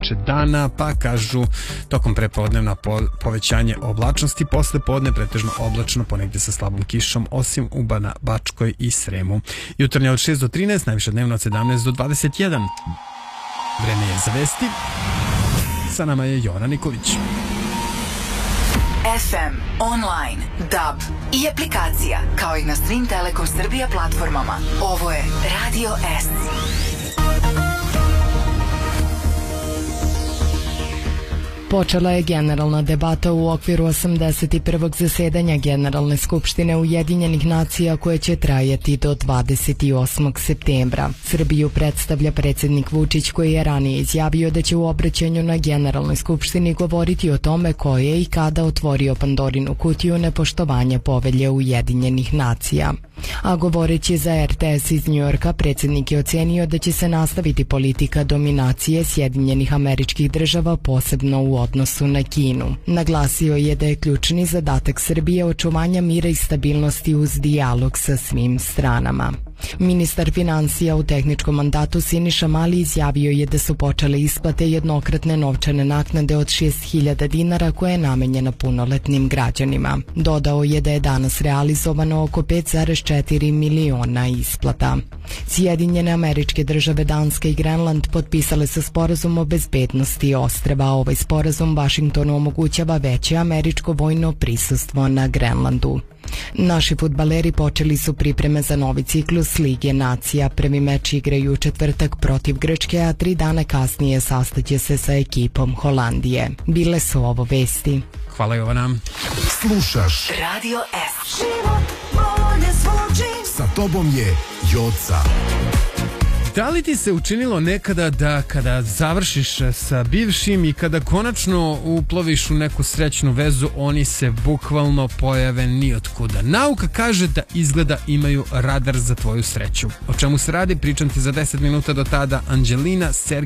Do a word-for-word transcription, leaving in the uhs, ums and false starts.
tiče dana, pa kažu tokom prepodnevna po, povećanje oblačnosti, posle podne pretežno oblačno, ponegdje sa slabom kišom, osim u Bana Bačkoj i Sremu. Jutarnja od šest do trinaest, najviše dnevno od sedamnaest do dvadeset jedan. Vreme je za vesti. Sa nama je Jona Nikolić. F M, online, D A B i aplikacija, kao i na Stream Telekom Srbija platformama. Ovo je Radio S. Počela je generalna debata u okviru osamdeset prvog zasedanja Generalne skupštine Ujedinjenih nacija koje će trajati do dvadeset osmog septembra. Srbiju predstavlja predsjednik Vučić koji je ranije izjavio da će u obraćanju na Generalnoj skupštini govoriti o tome ko je i kada otvorio Pandorinu kutiju nepoštovanja povelje Ujedinjenih nacija. A govoreći za R T S iz Njujorka, predsjednik je ocenio da će se nastaviti politika dominacije Sjedinjenih Američkih Država, posebno u odnosu na Kinu. Naglasio je da je ključni zadatak Srbije očuvanja mira i stabilnosti uz dijalog sa svim stranama. Ministar financija u tehničkom mandatu Siniša Mali izjavio je da su počele isplate jednokratne novčane naknade od šest hiljada dinara koja je namenjena punoletnim građanima. Dodao je da je danas realizovano oko pet zarez četiri miliona isplata. Sjedinjene Američke Države, Danska i Grenland potpisale su sporazum o bezbednosti ostrva. Ovaj sporazum Vašingtonu omogućava veće američko vojno prisustvo na Grenlandu. Naši fudbaleri počeli su pripreme za novi ciklus Lige nacija. Prvi meč igraju u četvrtak protiv Grčke, a tri dana kasnije sastaće se sa ekipom Holandije. Bile su ovo vesti. Hvala Jovana. Slušaš Radio S. Sa tobom je Joca. Da li ti se učinilo nekada da kada završiš sa bivšim i kada konačno uploviš u neku srećnu vezu, oni se bukvalno pojave nijotkuda? Nauka kaže da izgleda imaju radar za tvoju sreću. O čemu se radi, pričam ti za deset minuta, do tada Anđelina, Sergej